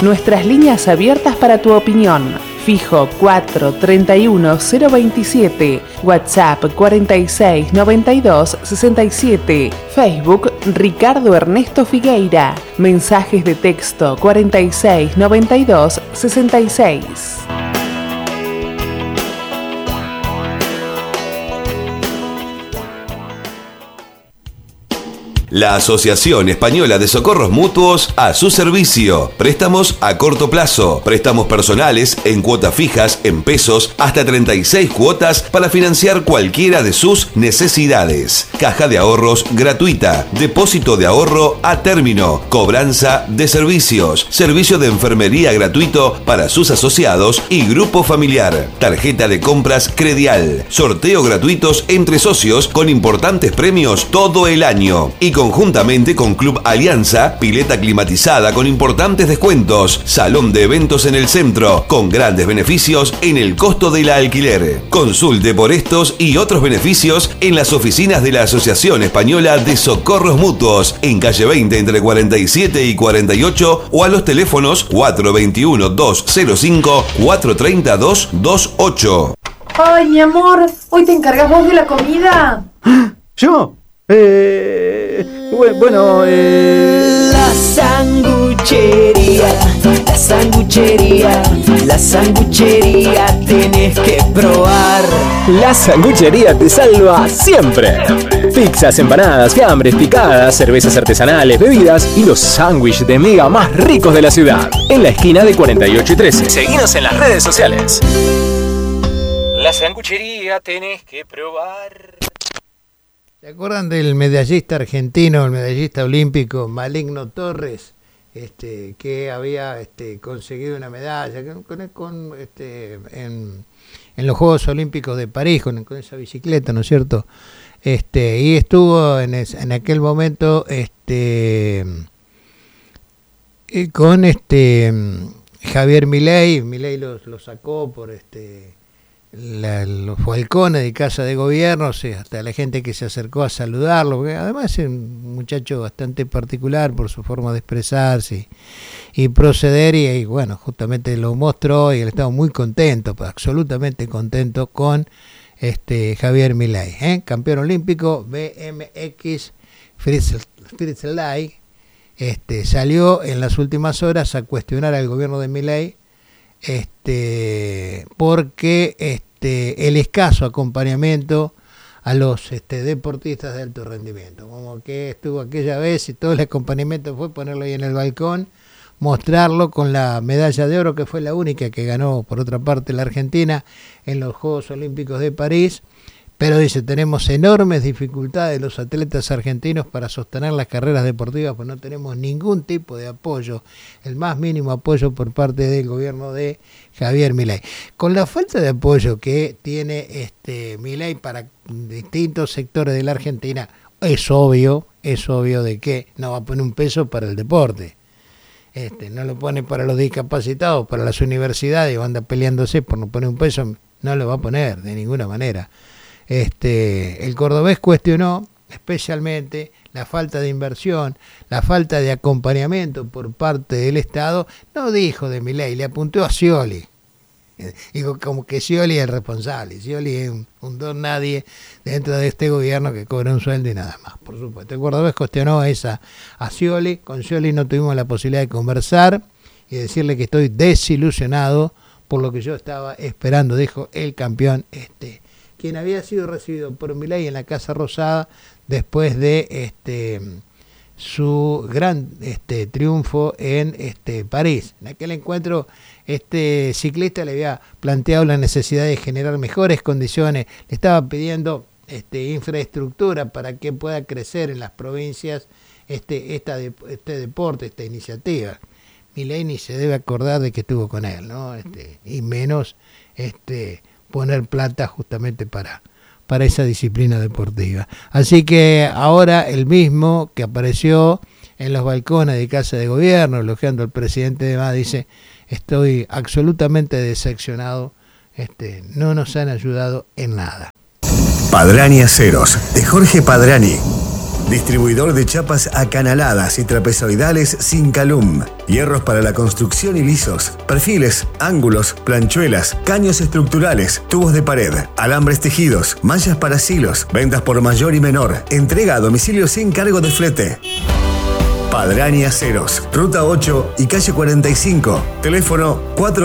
Nuestras líneas abiertas para tu opinión. Fijo 431 027, WhatsApp 46 92 67, Facebook Ricardo Ernesto Figueira, mensajes de texto 46 92 66. La Asociación Española de Socorros Mutuos a su servicio. Préstamos a corto plazo, préstamos personales en cuotas fijas, en pesos, hasta 36 cuotas para financiar cualquiera de sus necesidades. Caja de ahorros gratuita, depósito de ahorro a término, cobranza de servicios, servicio de enfermería gratuito para sus asociados y grupo familiar, tarjeta de compras Credial, sorteo gratuitos entre socios con importantes premios todo el año y conjuntamente con Club Alianza, pileta climatizada con importantes descuentos, salón de eventos en el centro, con grandes beneficios en el costo del alquiler. Consulte por estos y otros beneficios en las oficinas de la Asociación Española de Socorros Mutuos, en calle 20 entre 47 y 48 o a los teléfonos 421-205, 430-228. Ay, mi amor, ¿hoy te encargas vos de la comida? ¿Yo? Bueno, La sanguchería, la sanguchería, la sanguchería tenés que probar. La sanguchería te salva siempre. Pizzas, empanadas, fiambres, picadas, cervezas artesanales, bebidas y los sándwiches de miga más ricos de la ciudad. En la esquina de 48 y 13. Seguinos en las redes sociales. La sanguchería tenés que probar. ¿Se acuerdan del medallista argentino, el medallista olímpico Maligno Torres, que había conseguido una medalla en los Juegos Olímpicos de París con esa bicicleta, ¿no es cierto? Y estuvo en aquel momento con Javier Milei. Milei lo sacó por los balcones de Casa de Gobierno, hasta la gente que se acercó a saludarlo, porque además es un muchacho bastante particular por su forma de expresarse y proceder, y bueno, justamente lo mostró y él estaba muy contento, absolutamente contento con Javier Milei, campeón olímpico BMX freestyle, salió en las últimas horas a cuestionar al gobierno de Milei porque el escaso acompañamiento a los deportistas de alto rendimiento, como que estuvo aquella vez y todo el acompañamiento fue ponerlo ahí en el balcón, mostrarlo con la medalla de oro, que fue la única que ganó por otra parte la Argentina en los Juegos Olímpicos de París. Pero dice, tenemos enormes dificultades los atletas argentinos para sostener las carreras deportivas, pues no tenemos ningún tipo de apoyo, el más mínimo apoyo por parte del gobierno de Javier Milei. Con la falta de apoyo que tiene Milei para distintos sectores de la Argentina, es obvio de que no va a poner un peso para el deporte. No lo pone para los discapacitados, para las universidades, o anda peleándose por no poner un peso, no lo va a poner de ninguna manera. El cordobés cuestionó especialmente la falta de inversión, la falta de acompañamiento por parte del Estado. No dijo de Milei, le apuntó a Scioli. Digo, como que Scioli es el responsable. Scioli es un don nadie dentro de este gobierno que cobra un sueldo y nada más, por supuesto. El cordobés cuestionó a Scioli. Con Scioli no tuvimos la posibilidad de conversar y decirle que estoy desilusionado por lo que yo estaba esperando, dijo el campeón quien había sido recibido por Milei en la Casa Rosada después de su gran triunfo en París. En aquel encuentro ciclista le había planteado la necesidad de generar mejores condiciones, le estaba pidiendo infraestructura para que pueda crecer en las provincias este deporte, esta iniciativa. Milei ni se debe acordar de que estuvo con él, ¿no? Y menos poner plata justamente para esa disciplina deportiva. Así que ahora el mismo que apareció en los balcones de Casa de Gobierno elogiando al presidente de MAS dice, estoy absolutamente decepcionado, no nos han ayudado en nada. Padrani Aceros, de Jorge Padrani. Distribuidor de chapas acanaladas y trapezoidales sin calum. Hierros para la construcción y lisos. Perfiles, ángulos, planchuelas, caños estructurales, tubos de pared, alambres tejidos, mallas para silos. Ventas por mayor y menor. Entrega a domicilio sin cargo de flete. Padrani Aceros, Ruta 8 y Calle 45. Teléfono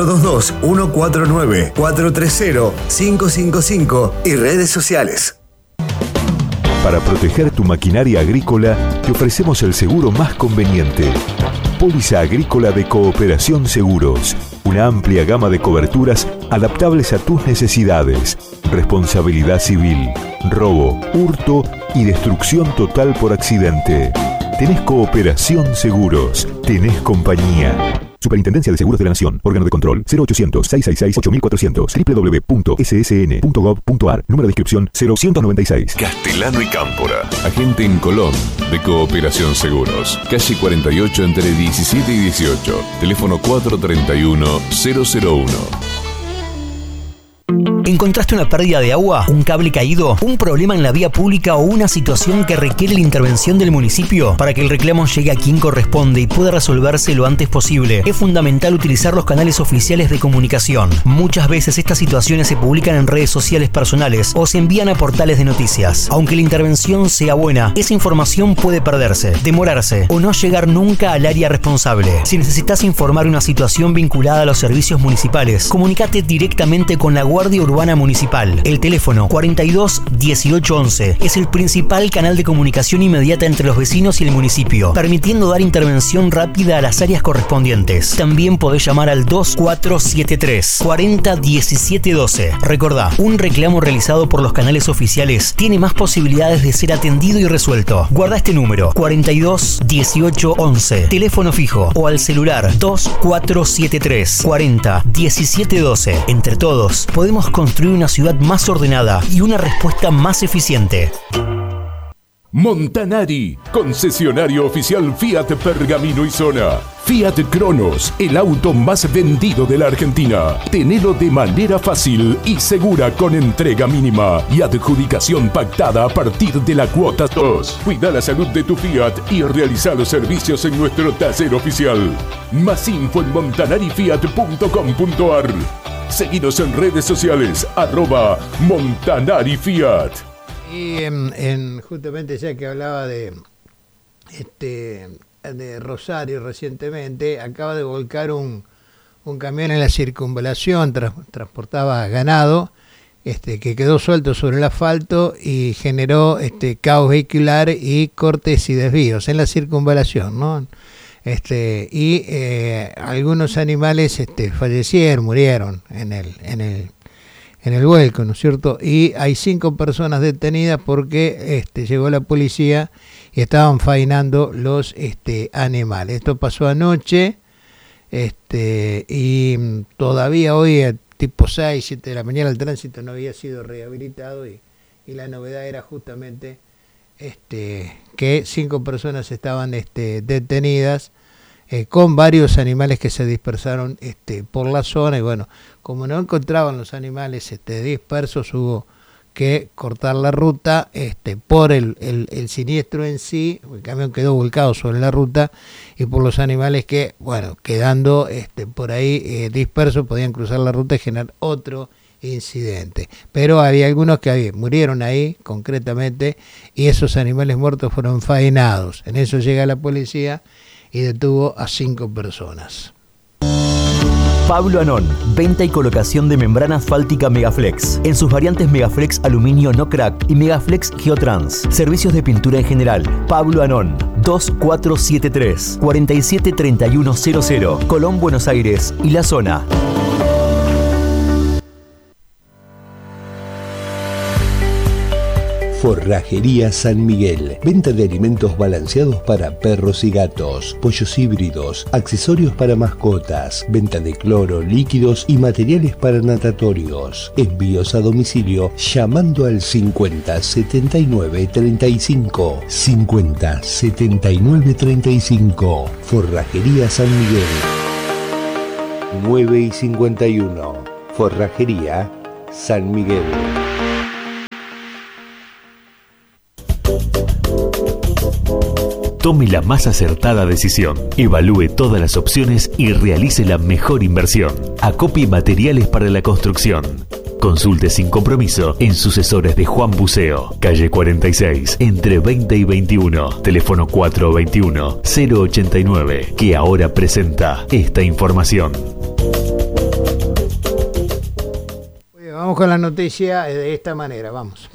422-149-430-555 y redes sociales. Para proteger tu maquinaria agrícola, te ofrecemos el seguro más conveniente. Póliza Agrícola de Cooperación Seguros. Una amplia gama de coberturas adaptables a tus necesidades. Responsabilidad civil, robo, hurto y destrucción total por accidente. Tenés Cooperación Seguros. Tenés compañía. Superintendencia de Seguros de la Nación. Órgano de control 0800-666-8400. www.ssn.gov.ar. Número de inscripción 0196. Castellano y Cámpora. Agente en Colón de Cooperación Seguros. Calle 48 entre 17 y 18. Teléfono 431-001. ¿Encontraste una pérdida de agua? ¿Un cable caído? ¿Un problema en la vía pública o una situación que requiere la intervención del municipio? Para que el reclamo llegue a quien corresponde y pueda resolverse lo antes posible, es fundamental utilizar los canales oficiales de comunicación. Muchas veces estas situaciones se publican en redes sociales personales o se envían a portales de noticias. Aunque la intervención sea buena, esa información puede perderse, demorarse o no llegar nunca al área responsable. Si necesitas informar una situación vinculada a los servicios municipales, comunícate directamente con la Guardia Urbana Municipal. El teléfono 42 18 11 es el principal canal de comunicación inmediata entre los vecinos y el municipio, permitiendo dar intervención rápida a las áreas correspondientes. También podés llamar al 2473 40 17 12. Recordá, un reclamo realizado por los canales oficiales tiene más posibilidades de ser atendido y resuelto. Guarda este número 42 18 11, teléfono fijo, o al celular 2473 40 17 12. Entre todos podemos construir una ciudad más ordenada y una respuesta más eficiente. Montanari, concesionario oficial Fiat Pergamino y Zona. Fiat Cronos, el auto más vendido de la Argentina. Tenelo de manera fácil y segura con entrega mínima y adjudicación pactada a partir de la cuota 2. Cuida la salud de tu Fiat y realiza los servicios en nuestro taller oficial. Más info en montanarifiat.com.ar. Seguinos en redes sociales, @MontanariFiat. Y justamente ya que hablaba de Rosario recientemente, acaba de volcar un camión en la circunvalación, transportaba ganado, que quedó suelto sobre el asfalto y generó caos vehicular y cortes y desvíos en la circunvalación, ¿no? Algunos animales fallecieron, murieron en el vuelco, ¿no es cierto? Y hay 5 personas detenidas porque llegó la policía y estaban faenando los animales. Esto pasó anoche y todavía hoy, tipo 6, 7 de la mañana, el tránsito no había sido rehabilitado y la novedad era justamente que 5 personas estaban detenidas con varios animales que se dispersaron por la zona, y bueno, como no encontraban los animales dispersos, hubo que cortar la ruta por el siniestro en sí. El camión quedó volcado sobre la ruta y por los animales que, bueno, quedando por ahí dispersos, podían cruzar la ruta y generar otro incidente. Pero había algunos que murieron ahí concretamente y esos animales muertos fueron faenados. En eso llega la policía y detuvo a 5 personas. Pablo Anón, venta y colocación de membrana asfáltica Megaflex, en sus variantes Megaflex Aluminio No Crack y Megaflex Geotrans. Servicios de pintura en general. Pablo Anón, 2473 473100, Colón, Buenos Aires y la zona. Forrajería San Miguel. Venta de alimentos balanceados para perros y gatos, pollos híbridos, accesorios para mascotas, venta de cloro, líquidos y materiales para natatorios. Envíos a domicilio llamando al 50 79 35. 50 79 35. Forrajería San Miguel. 9:51. Forrajería San Miguel. Tome la más acertada decisión. Evalúe todas las opciones y realice la mejor inversión. Acopie materiales para la construcción. Consulte sin compromiso en sucesores de Juan Buceo, calle 46, entre 20 y 21, teléfono 421-089, que ahora presenta esta información. Vamos con la noticia de esta manera, vamos.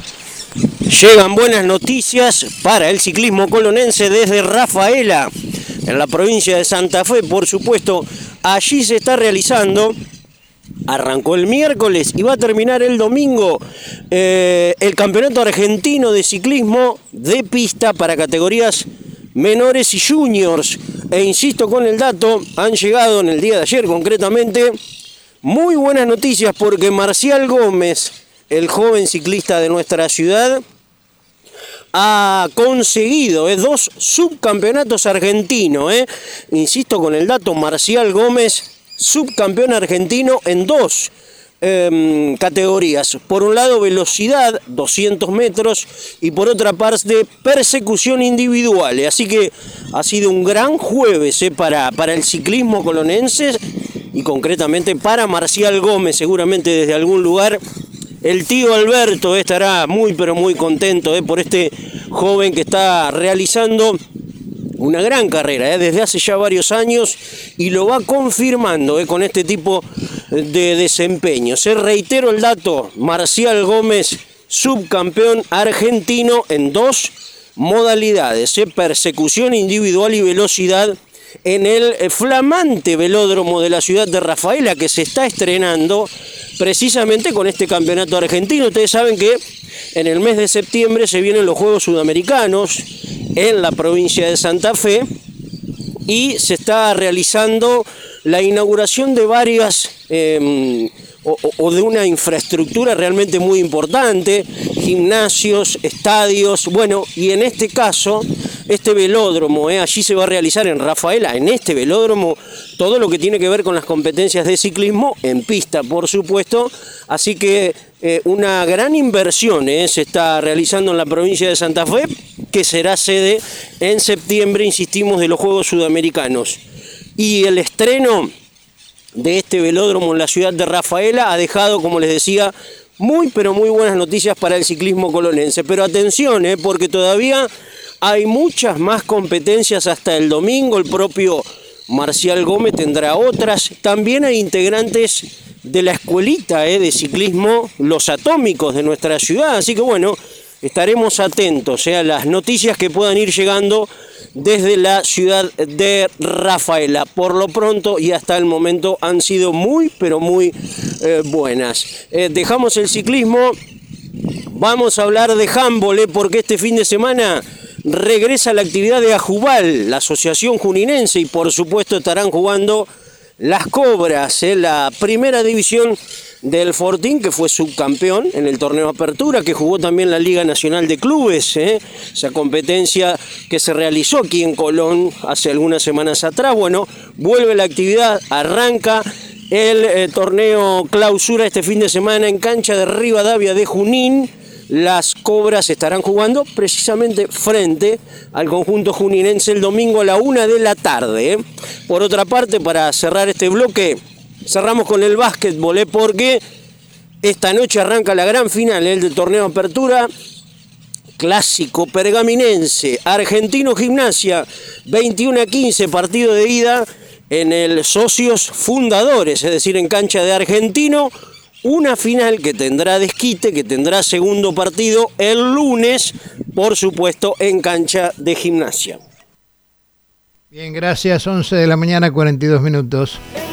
Llegan buenas noticias para el ciclismo colonense desde Rafaela, en la provincia de Santa Fe, por supuesto. Allí se está realizando, arrancó el miércoles y va a terminar el domingo, el Campeonato Argentino de Ciclismo de Pista para categorías menores y juniors. E insisto con el dato, han llegado en el día de ayer concretamente muy buenas noticias porque Marcial Gómez, el joven ciclista de nuestra ciudad, ha conseguido 2 subcampeonatos argentinos. Insisto con el dato, Marcial Gómez, subcampeón argentino en 2 categorías. Por un lado, velocidad, 200 metros, y por otra parte, persecución individual. Así que ha sido un gran jueves para el ciclismo colonense y concretamente para Marcial Gómez. Seguramente desde algún lugar el tío Alberto estará muy pero muy contento por este joven que está realizando una gran carrera desde hace ya varios años y lo va confirmando con este tipo de desempeño. Reitero el dato, Marcial Gómez, subcampeón argentino en 2 modalidades, persecución individual y velocidad, en el flamante velódromo de la ciudad de Rafaela, que se está estrenando precisamente con este campeonato argentino. Ustedes saben que en el mes de septiembre se vienen los Juegos Sudamericanos en la provincia de Santa Fe y se está realizando la inauguración de varias o de una infraestructura realmente muy importante, gimnasios, estadios, bueno, y en este caso, este velódromo, allí se va a realizar en Rafaela, en este velódromo, todo lo que tiene que ver con las competencias de ciclismo, en pista, por supuesto, así que una gran inversión se está realizando en la provincia de Santa Fe, que será sede en septiembre, insistimos, de los Juegos Sudamericanos. Y el estreno de este velódromo en la ciudad de Rafaela ha dejado, como les decía, muy pero muy buenas noticias para el ciclismo colonense. Pero atención, porque todavía hay muchas más competencias hasta el domingo. El propio Marcial Gómez tendrá otras. También hay integrantes de la escuelita de ciclismo, los Atómicos de nuestra ciudad. Así que bueno, estaremos atentos a las noticias que puedan ir llegando desde la ciudad de Rafaela. Por lo pronto y hasta el momento han sido muy pero muy buenas. Dejamos el ciclismo, vamos a hablar de handball, porque este fin de semana regresa la actividad de Ajubal, la asociación juninense, y por supuesto estarán jugando las Cobras, la primera división del Fortín, que fue subcampeón en el torneo Apertura, que jugó también la Liga Nacional de Clubes, esa competencia que se realizó aquí en Colón hace algunas semanas atrás. Bueno, vuelve la actividad, arranca el torneo Clausura este fin de semana en cancha de Rivadavia de Junín. Las Cobras estarán jugando precisamente frente al conjunto juninense el domingo a la 1 de la tarde. Por otra parte, para cerrar este bloque, cerramos con el básquetbol, porque esta noche arranca la gran final del torneo Apertura, clásico pergaminense, Argentino Gimnasia, 21-15, partido de ida en el Socios Fundadores, es decir, en cancha de Argentino. Una final que tendrá desquite, que tendrá segundo partido el lunes, por supuesto, en cancha de Gimnasia. Bien, gracias. 11 de la mañana, 42 minutos.